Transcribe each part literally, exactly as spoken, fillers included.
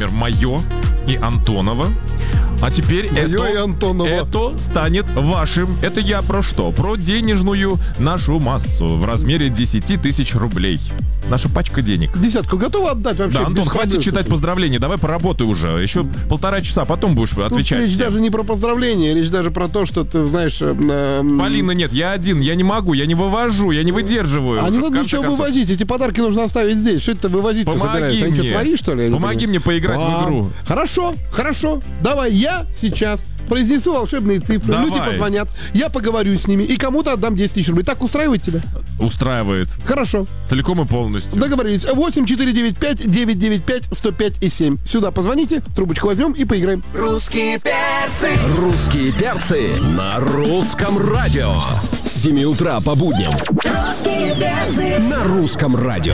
например, мое и Антонова. А теперь это, это станет вашим. Это я про что? Про денежную нашу массу в размере десять тысяч рублей. Наша пачка денег. Десятку готова отдать вообще? Да, Антон, хватит читать поздравления. Давай поработай уже. Еще полтора часа, потом будешь Тут отвечать. Речь всем. даже не про поздравления, речь даже про то, что ты знаешь... Э, Полина, нет, я один, я не могу, я не вывожу, я не выдерживаю. А уже, не надо ничего концов. вывозить, эти подарки нужно оставить здесь. Что это вывозить-то собираешься? Они что, творишь, что ли? Помоги мне поиграть а, в игру. Хорошо, хорошо. Давай я сейчас произнесу волшебные цифры. Давай. Люди позвонят, я поговорю с ними и кому-то отдам десять тысяч рублей. Так устраивает тебя? Устраивает. Хорошо. Целиком и полностью. Договорились. восемь четыре девять пять девять девять пять сто пять и семь. Сюда позвоните, трубочку возьмем и поиграем. Русские перцы. Русские перцы на русском радио. С семи утра по будням. Русские перцы. На русском радио.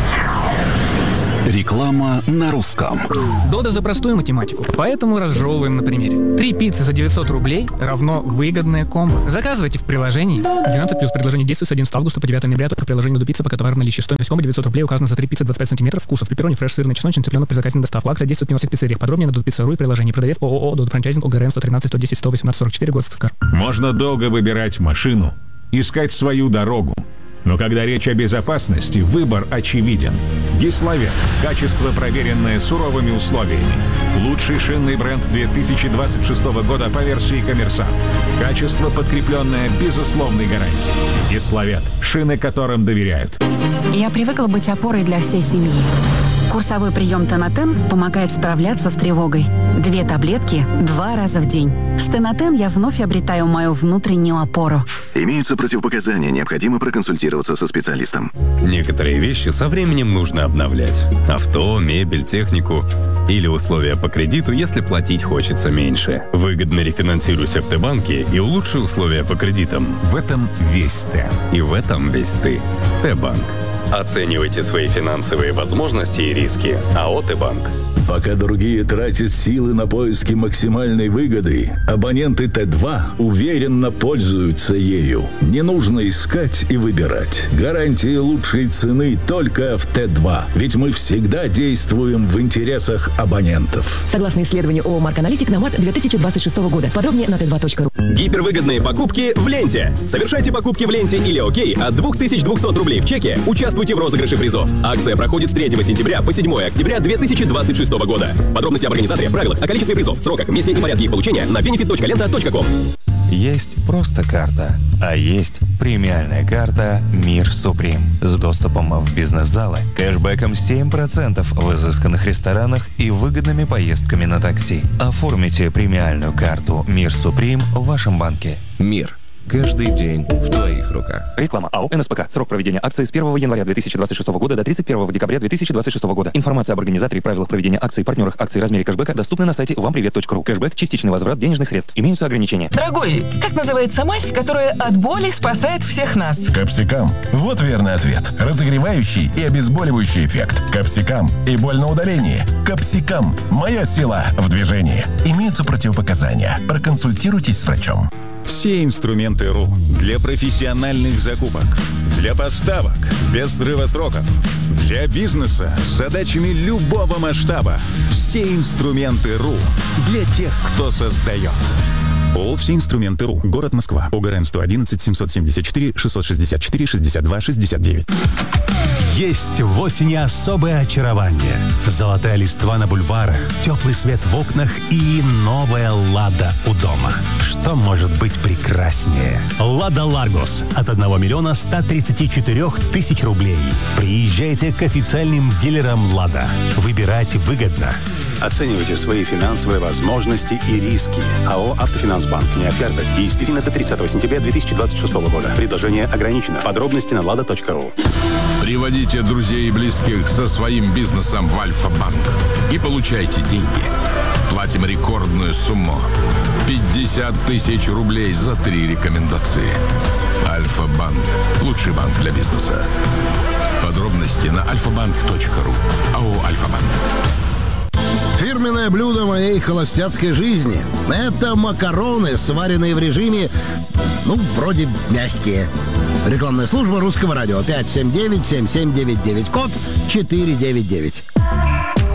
Реклама на русском. Дода за простую математику, поэтому разжевываем на примере. Три пиццы за девятьсот рублей равно выгодное комбо. Заказывайте в приложении. двенадцать плюс предложение действует с одиннадцатого августа по девятого ноября только в приложении Dodo Pizza, пока товар в наличии. Стоимость комбо девятьсот рублей указана за три пиццы двадцать пять сантиметров вкусов. Пепперони, фреш, сырный, чесночный, цыпленок при заказе на доставку. Акция действует не во всех пиццериях. Подробнее на dodo pizza точка ru и приложении. Продавец ООО Dodo Франчайзинг ОГРН сто тринадцать сто десять сто восемнадцать сорок четыре, город Сыскар. Можно долго выбирать машину, искать свою дорогу. Но когда речь о безопасности, выбор очевиден. Гиславет. Качество, проверенное суровыми условиями. Лучший шинный бренд две тысячи двадцать шестого года по версии «Коммерсант». Качество, подкрепленное безусловной гарантией. Гиславет. Шины, которым доверяют. Я привыкла быть опорой для всей семьи. Курсовой прием Тонатен помогает справляться с тревогой. Две таблетки два раза в день. С Тонатен я вновь обретаю мою внутреннюю опору. Имеются противопоказания, необходимо проконсультироваться со специалистом. Некоторые вещи со временем нужно обновлять. Авто, мебель, технику. Или условия по кредиту, если платить хочется меньше. Выгодно рефинансируйся в Т-банке и улучши условия по кредитам. В этом весь Т. И в этом весь ты. Т-банк. Оценивайте свои финансовые возможности и риски. АО «Т-банк». Пока другие тратят силы на поиски максимальной выгоды, абоненты Т два уверенно пользуются ею. Не нужно искать и выбирать. Гарантии лучшей цены только в Т два. Ведь мы всегда действуем в интересах абонентов. Согласно исследованию ООО «Марк Аналитик» на март две тысячи двадцать шестого года. Подробнее на тэ два точка ру. Гипервыгодные покупки в ленте. Совершайте покупки в ленте или ОКей от две тысячи двести рублей в чеке. Участвуйте в розыгрыше призов. Акция проходит с третьего сентября по седьмого октября две тысячи двадцать шестого года. Подробности об организаторе, правилах, о количестве призов, сроках, месте и порядке их получения на бенефит точка лента точка ком. Есть просто карта, а есть премиальная карта «Мир Суприм» с доступом в бизнес-залы, кэшбэком семь процентов в изысканных ресторанах и выгодными поездками на такси. Оформите премиальную карту «Мир Суприм» в вашем банке. Мир. Каждый день в твоих руках. Реклама АО «НСПК». Срок проведения акции с первого января две тысячи двадцать шестого года до тридцать первого декабря две тысячи двадцать шестого года. Информация об организаторе, правилах проведения акций, партнерах акций, размере кэшбэка доступна на сайте вам привет точка ру. Кэшбэк – частичный возврат денежных средств. Имеются ограничения. Дорогой, как называется мазь, которая от боли спасает всех нас? Капсикам. Вот верный ответ. Разогревающий и обезболивающий эффект. Капсикам. И боль на удалении. Капсикам. Моя сила в движении. Имеются противопоказания. Проконсультируйтесь с врачом. Все инструменты РУ для профессиональных закупок, для поставок без срыва сроков, для бизнеса с задачами любого масштаба. Все инструменты РУ для тех, кто создает. ООО «Все инструменты РУ». Город Москва. ОГРН сто одиннадцать семьсот семьдесят четыре шестьсот шестьдесят четыре шестьдесят два шестьдесят девять. Есть в осени особое очарование. Золотая листва на бульварах, теплый свет в окнах и новая «Лада» у дома. Что может быть прекраснее? «Лада Ларгос» от одного миллиона ста тридцати четырёх тысяч рублей. Приезжайте к официальным дилерам «Лада». Выбирайте выгодно. Оценивайте свои финансовые возможности и риски. АО «Автофинансбанк». Не оферта. Действительно до тридцатого сентября две тысячи двадцать шестого года. Предложение ограничено. Подробности на лада точка ру. Приводите друзей и близких со своим бизнесом в Альфа-банк и получайте деньги. Платим рекордную сумму. пятьдесят тысяч рублей за три рекомендации. Альфа-банк. Лучший банк для бизнеса. Подробности на альфа банк точка ру. АО «Альфа-банк». Фирменное блюдо моей холостяцкой жизни – это макароны, сваренные в режиме, ну, вроде мягкие. Рекламная служба Русского радио. пять семь девять семь семь девять девять, код четыре девять девять.